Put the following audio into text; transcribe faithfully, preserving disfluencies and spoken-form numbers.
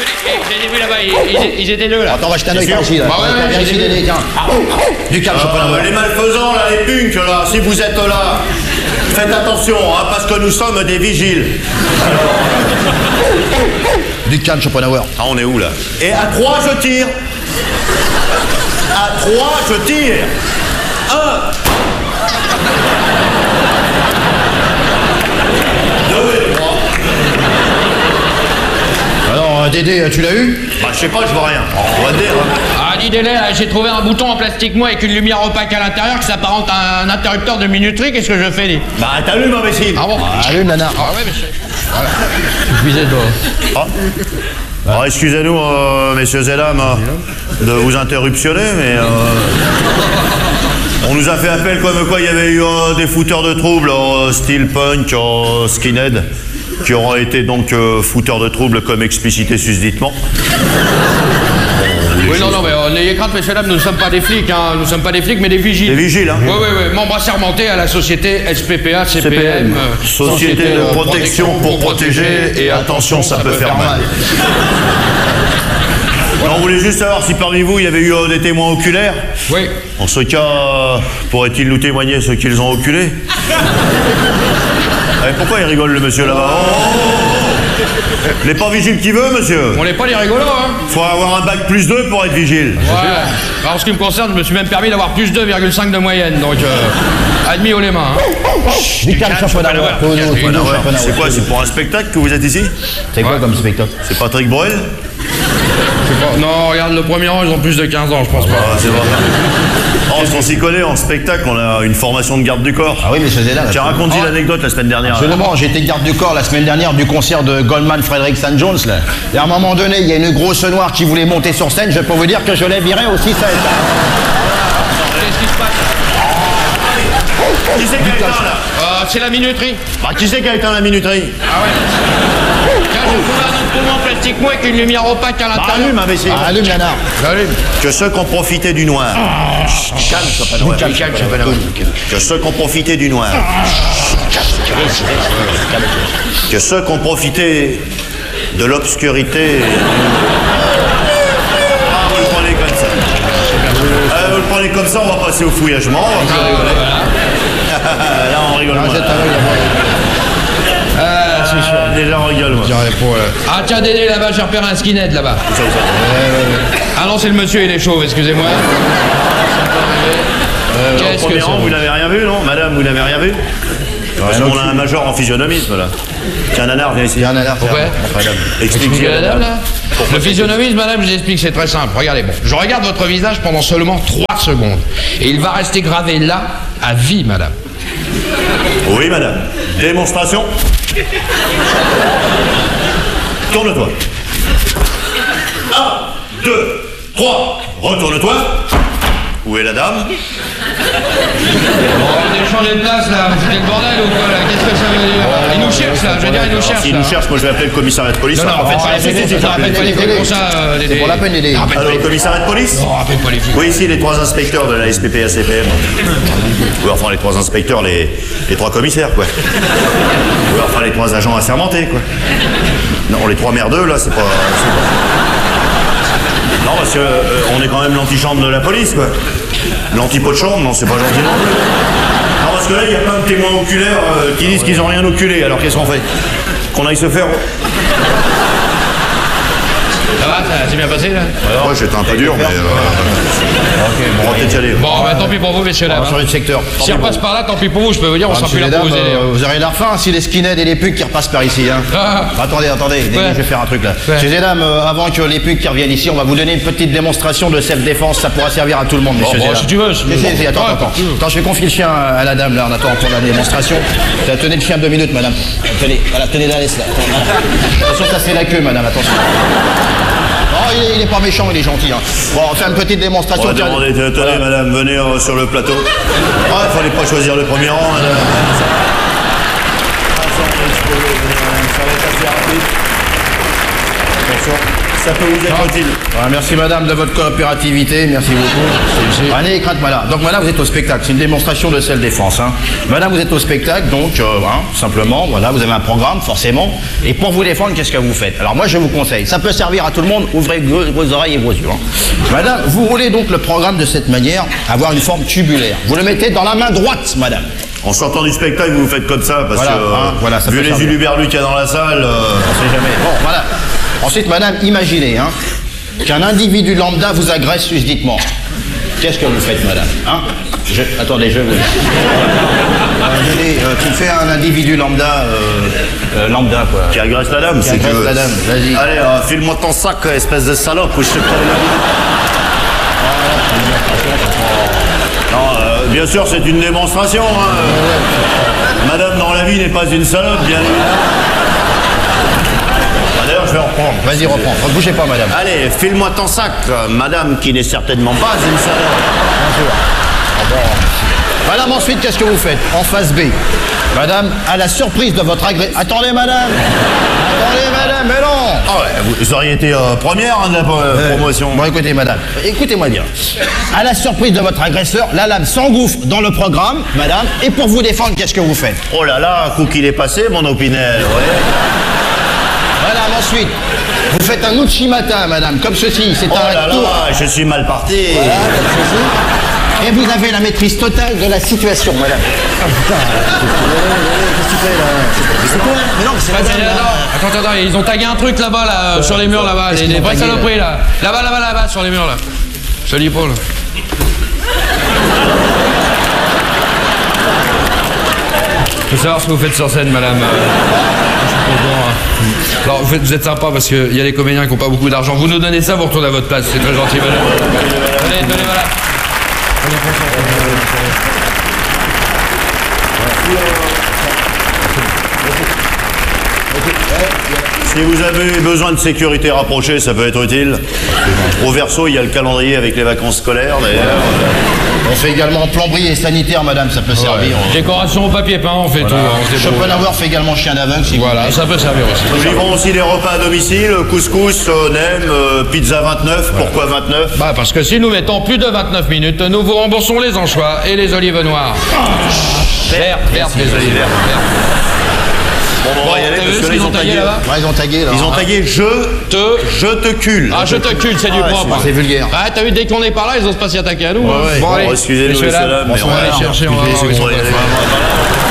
J'ai vu là-bas, ils, ils étaient deux là. Attends, on va jeter un œil par ici là. Bah ouais, ouais, Viens ici, Dédé, tiens. Du calme, euh, les malfaisants, là, les punks, là, si vous êtes là, faites attention, hein, parce que nous sommes des vigiles. Du calme, Schopenhauer. Ah, on est où, là? Et à trois, je tire. À trois, je tire. Un. Deux et trois. Alors, Dédé, tu l'as eu? Bah, je sais pas, je vois rien. On va dire. Ah, dis Délé, j'ai trouvé un bouton en plastique mou avec une lumière opaque à l'intérieur qui s'apparente à un interrupteur de minuterie. Qu'est-ce que je fais, dis? Bah, t'allumes, imbécile. Ah bon? Ah, allume, nana. Ah ouais, monsieur. Voilà. Suffisait toi. Ah. Alors, excusez-nous, euh, messieurs et dames, euh, de vous interruptionner, mais euh, on nous a fait appel comme quoi il y avait eu euh, des fouteurs de troubles, euh, style punk, euh, skinhead, qui auront été donc euh, fouteurs de troubles comme explicité susditement. Oui, non, non, mais euh, n'ayez crainte, messieurs, dames, nous ne sommes pas des flics, hein. Nous ne sommes pas des flics, mais des vigiles. Des vigiles, hein. Oui, oui, oui, membres assermentés à la société S P P A, C P M. euh, Société de protection pour protéger, et attention, ça peut faire mal. Alors, on voulait juste savoir si parmi vous, il y avait eu euh, des témoins oculaires. Oui. En ce cas, euh, pourraient-ils nous témoigner ce qu'ils ont oculé? Eh, pourquoi il rigole, le monsieur, là-bas? Oh, il n'est pas vigile qui veut, monsieur. On n'est pas les rigolos, hein. Faut avoir un bac plus deux pour être vigile. Ouais. Alors, en ce qui me concerne, je me suis même permis d'avoir plus deux virgule cinq de moyenne, donc euh, admis haut les mains. Hein. Du calme, Schopenhauer. C'est quoi, c'est pour un spectacle que vous êtes ici? C'est quoi comme spectacle? C'est Patrick Bruel? Je sais pas. Non, regarde, le premier rang, ils ont plus de quinze ans, je pense pas. Ah, c'est vrai. Oh, on s'y connaît en spectacle, on a une formation de garde du corps. Ah oui, mais c'est là. Tiens, raconte-y l'anecdote la semaine dernière. Absolument, j'étais garde du corps la semaine dernière du concert de Goldman Frederick Saint Jones là. Et à un moment donné, il y a une grosse noire qui voulait monter sur scène, je peux vous dire que je l'ai virée aussi ça. Qu'est-ce qui se passe? Qui c'est qui a éteint là? Euh, c'est la minuterie. Bah, qui c'est qui a éteint la minuterie? Ah ouais. Tiens, j'ai trouvé un instrument en plastique mou avec une lumière opaque à Bah, l'intérieur. allume, imbécile. Ah, allume, nana. J'allume. Que ceux qui ont profité du noir. Calme, Schopenhauer. Calme, calme, Schopenhauer. Que ceux qui ont profité du noir. Que ceux qui ont profité de l'obscurité. Ah, vous le prenez comme ça. Ah, vous le prenez comme ça, on va passer au fouillagement. On va plus rigoler. Là, on rigole moins. Ah, c'est sûr. Ah, déjà, on rigole moins. Ah, tiens, Dédé, là-bas, j'ai repéré un skinhead, là-bas. Ah non, c'est le monsieur, il est chauve, excusez-moi. Euh, Qu'est-ce au premier que rang, c'est? vous n'avez rien vu, non? Madame, vous n'avez rien vu? Parce qu'on a un major en physionomisme, là. Tiens, nanar, viens ici. Il y a un alerte. Pourquoi? Madame. Explique-lui, Madame, madame. là Le physionomisme, madame, je vous explique, c'est très simple. Regardez, bon, je regarde votre visage pendant seulement trois secondes. Et il va rester gravé là, à vie, madame. Oui, madame. Démonstration. Tourne-toi. Un, deux, trois. Retourne-toi. Où est la dame? On est changé de place, là. Vous foutez le bordel ou quoi, là? Qu'est-ce que ça veut dire? Il nous cherche, là. Je veux dire, il nous cherche, S'il là. nous cherche, moi je vais appeler le commissariat de police. Non, non, en fait, pas c'est les flics, appelé. pas les flics comme ça, euh, Dédé. C'est pour la peine, Dédé. Rappelle pas Alors, les le flics. commissariat de police? Non, rappelle pas les flics. Oui, ici, les trois inspecteurs de la S P P A C P M. Oui, enfin, les trois inspecteurs, les, les trois commissaires, quoi. Oui, enfin, les trois agents assermentés, quoi. Non, les trois merdeux, là, c'est pas... c'est pas- Non, parce que euh, on est quand même l'antichambre de la police, quoi. L'antipot de chambre, non, c'est pas gentil non plus. Non, parce que là, il y a plein de témoins oculaires euh, qui disent qu'ils ont rien oculé, alors qu'est-ce qu'on fait? Qu'on aille se faire... Ça va, ça s'est bien passé, là? Ouais, j'étais un peu dur, mais... Euh... Ok, bon, on va peut-être y aller. Bon, bah, tant pis pour vous, messieurs, On là. va changer de secteur. Si on passe par là, tant pis pour vous, je peux vous dire, on sera plus là pour vous aider. euh, vous aurez l'air fin si les skinheads et les punks qui repassent par ici. Hein. Ah. Attendez, attendez, Dédé, Ouais. je vais faire un truc là. Ouais. Messieurs et dames, euh, avant que les punks qui reviennent ici, on va vous donner une petite démonstration de self-défense. Ça pourra servir à tout le monde, messieurs bon, et dames. si tu veux, si- Si, si, si, attends, Ouais, attends. si tu veux. Attends, je vais confier le chien à la dame là en attendant pour la démonstration. Tenez le chien deux minutes, madame. Tenez, voilà, tenez la laisse là. Attends, attention, ça c'est la queue, madame, attention. Oh, il est, il est pas méchant, il est gentil. Hein. Bon, on va faire une petite démonstration. On va Tiens, demander, tenez, voilà. madame, venez euh, sur le plateau. Ah, il fallait pas choisir le premier rang, madame. Ça va être assez rapide. Attention, ça peut vous être utile. Ouais, merci madame de votre coopérativité, merci beaucoup. Allez, crainte madame. Donc madame, vous êtes au spectacle, c'est une démonstration de self-défense. Hein. Madame, vous êtes au spectacle, donc euh, hein, simplement, voilà, vous avez un programme, forcément. Et pour vous défendre, qu'est-ce que vous faites? Alors moi, je vous conseille, ça peut servir à tout le monde, ouvrez vos, vos oreilles et vos yeux. Hein. Madame, vous roulez donc le programme de cette manière, avoir une forme tubulaire. Vous le mettez dans la main droite, madame. En sortant du spectacle, vous faites comme ça, parce voilà, que euh, hein, voilà, ça vu les huluberlus qu'il y a dans la salle, euh... on sait jamais. Bon, voilà. Ensuite, madame, imaginez hein, qu'un individu lambda vous agresse susditement. Qu'est-ce que vous faites, madame hein je... Attendez, je vais vous dire. Euh, euh, tu fais un individu lambda, euh, euh, lambda quoi. Qui agresse la dame, Qui c'est agresse que... la dame, vas-y. Allez, euh, file-moi ton sac, espèce de salope, ou je te prends la Non, euh, bien sûr, c'est une démonstration. Hein. Madame, dans la vie, n'est pas une salope, bien évidemment. Ah, d'ailleurs, je vais reprendre. Vas-y, reprends. Ne bougez pas, madame. Allez, file-moi ton sac, madame, qui n'est certainement pas une salope. Bonjour. Ah bon. Madame, ensuite, qu'est-ce que vous faites? En phase B. Madame, à la surprise de votre agré... Attendez, madame. Attendez, madame, mais non. Ah ouais, vous auriez été euh, première hein, de la euh, promotion. Bon, écoutez, madame. Écoutez-moi bien. À la surprise de votre agresseur, la lame s'engouffre dans le programme, madame, et pour vous défendre, qu'est-ce que vous faites? Oh là là, un coup qu'il est passé, mon Opinel, ouais. Madame, ensuite, vous faites un Uchimata, madame, comme ceci. C'est Oh un là tour. là, je suis mal parti. Voilà, comme ceci. Et vous avez la maîtrise totale de la situation, madame. Oh putain, qu'est-ce que tu fais là? C'est quoi? Mais non, mais c'est Vas-y, madame, là. attends, attends, attends, ils ont tagué un truc là-bas, là, euh, sur les murs là-bas, qu'est-ce les, qu'ils les ont vraies tagué, saloperies là. Là-bas, là-bas, là-bas, sur les murs là. Je te dis pas là. Je veux savoir ce que vous faites sur scène, madame. Euh, je suis content, hein. Alors, vous êtes, vous êtes sympa parce qu'il y a les comédiens qui n'ont pas beaucoup d'argent. Vous nous donnez ça, vous retournez à votre place. C'est très gentil, madame. Allez, donnez, voilà. Si vous avez besoin de sécurité rapprochée, ça peut être utile. Au verso, il y a le calendrier avec les vacances scolaires, d'ailleurs. On fait également plomberie et sanitaire, madame, ça peut servir. Décoration au papier peint, on fait Voilà. tout. On se débrouille. Schopenhauer fait également chien d'aveugle, si Voilà, vous ça peut servir aussi. Nous livrons aussi des repas à domicile, couscous, euh, nem, euh, pizza vingt-neuf. Voilà. Pourquoi vingt-neuf? Bah parce que si nous mettons plus de vingt-neuf minutes, nous vous remboursons les anchois et les olives noires. Vertes, vertes, les olives vertes. Bon, bon, on va y aller t'as parce vu que ce là, qu'ils ils ont ont tagué tagué là-bas? Ouais, ils ont tagué là. Ils ont tagué je Te... je te cule. Ah, je te cule, c'est du Ah, propre. C'est vulgaire. Ah, t'as vu, dès qu'on est par là, ils osent pas s'y attaquer à nous. Ouais, hein. ouais. Bon, Bon, allez, excusez-nous, messieurs, messieurs, dames, mais on va on va aller chercher, on va excusez, voir où ils c'est sont bon, passés. allez.